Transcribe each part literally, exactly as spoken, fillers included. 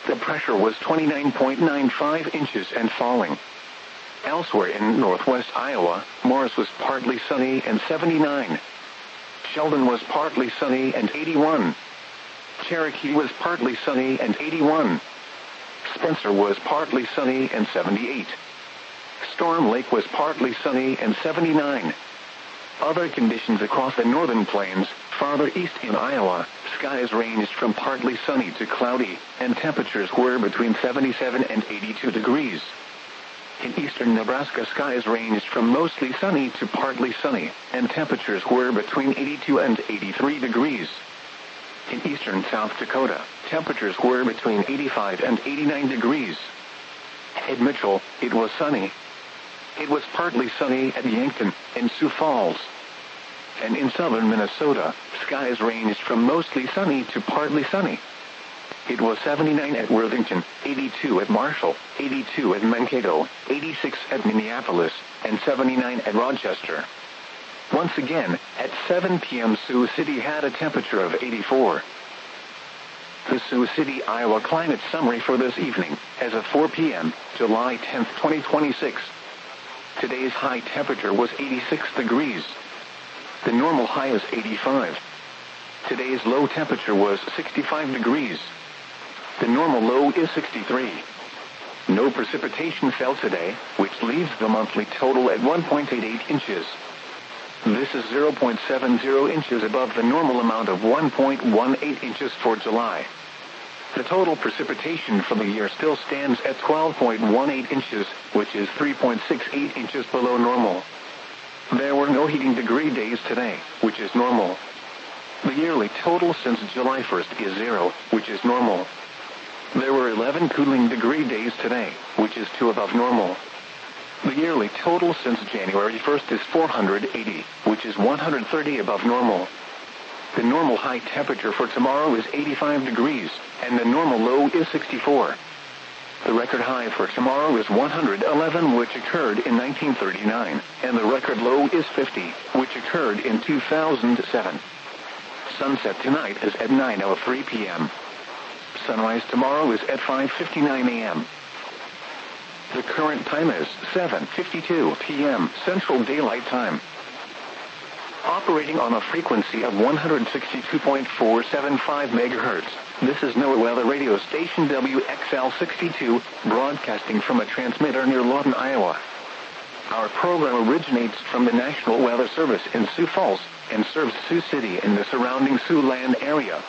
The pressure was twenty-nine point nine five inches and falling. Elsewhere in northwest Iowa, Morris was partly sunny and seventy-nine. Sheldon was partly sunny and eighty-one. Cherokee was partly sunny and eighty-one. Spencer was partly sunny and seventy-eight. Storm Lake was partly sunny and seventy-nine. Other conditions across the northern plains, farther east in Iowa, skies ranged from partly sunny to cloudy, and temperatures were between seventy-seven and eighty-two degrees. In eastern Nebraska, skies ranged from mostly sunny to partly sunny, and temperatures were between eighty-two and eighty-three degrees. In eastern South Dakota, temperatures were between eighty-five and eighty-nine degrees. At Mitchell, it was sunny. It was partly sunny at Yankton and Sioux Falls. And in southern Minnesota, skies ranged from mostly sunny to partly sunny. It was seventy-nine at Worthington, eighty-two at Marshall, eighty-two at Mankato, eighty-six at Minneapolis, and seventy-nine at Rochester. Once again, at seven p m Sioux City had a temperature of eighty-four. The Sioux City, Iowa climate summary for this evening, as of four p m, July tenth, twenty twenty-six. Today's high temperature was eighty-six degrees. The normal high is eighty-five. Today's low temperature was sixty-five degrees. The normal low is sixty-three. No precipitation fell today, which leaves the monthly total at one point eight eight inches. This is zero point seven zero inches above the normal amount of one point one eight inches for July. The total precipitation for the year still stands at twelve point one eight inches, which is three point six eight inches below normal. There were no heating degree days today, which is normal. The yearly total since July first is zero, which is normal. There were eleven cooling degree days today, which is two above normal. The yearly total since January first is four hundred eighty, which is one hundred thirty above normal. The normal high temperature for tomorrow is eighty-five degrees, and the normal low is sixty-four. The record high for tomorrow is one hundred eleven, which occurred in nineteen thirty-nine, and the record low is fifty, which occurred in two thousand seven. Sunset tonight is at nine oh three p m Sunrise tomorrow is at five fifty-nine a m The current time is seven fifty-two p m Central Daylight Time. Operating on a frequency of one hundred sixty-two point four seven five megahertz, this is NOAA Weather Radio Station W X L sixty-two, broadcasting from a transmitter near Lawton, Iowa. Our program originates from the National Weather Service in Sioux Falls and serves Sioux City and the surrounding Siouxland area.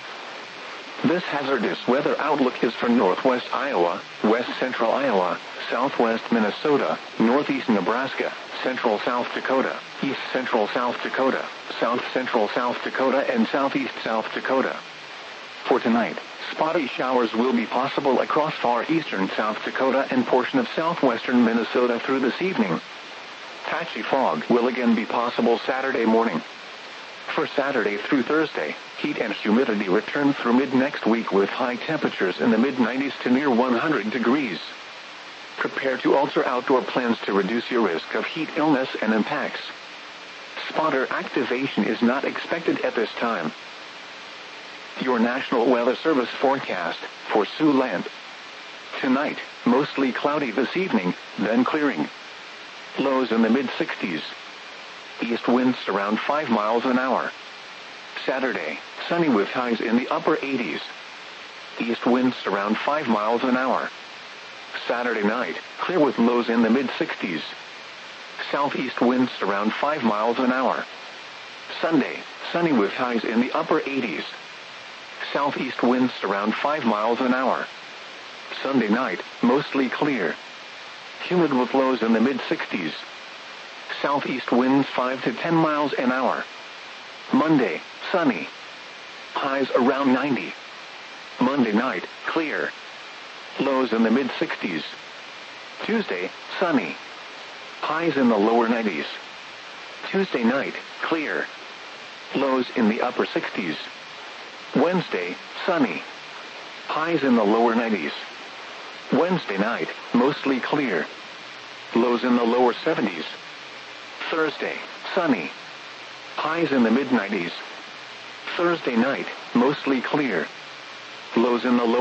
This hazardous weather outlook is for northwest Iowa, west central Iowa, southwest Minnesota, northeast Nebraska, central South Dakota, east central South Dakota, south central South Dakota, and southeast South Dakota. For tonight, spotty showers will be possible across far eastern South Dakota and portion of southwestern Minnesota through this evening. Patchy fog will again be possible Saturday morning. For Saturday through Thursday, heat and humidity return through mid-next week with high temperatures in the mid nineties to near one hundred degrees. Prepare to alter outdoor plans to reduce your risk of heat illness and impacts. Spotter activation is not expected at this time. Your National Weather Service forecast for Siouxland. Tonight, mostly cloudy this evening, then clearing. Lows in the mid sixties. East winds around five miles an hour. Saturday, sunny with highs in the upper eighties. East winds around five miles an hour. Saturday night, clear with lows in the mid sixties. Southeast winds around five miles an hour. Sunday, sunny with highs in the upper eighties. Southeast winds around five miles an hour. Sunday night, mostly clear. Humid with lows in the mid sixties. Southeast winds five to ten miles an hour. Monday, sunny. Highs around ninety. Monday night, clear. Lows in the mid sixties. Tuesday, sunny. Highs in the lower nineties. Tuesday night, clear. Lows in the upper sixties. Wednesday, sunny. Highs in the lower nineties. Wednesday night, mostly clear. Lows in the lower seventies. Thursday, sunny. Highs in the mid nineties. Thursday night, mostly clear. Lows in the lower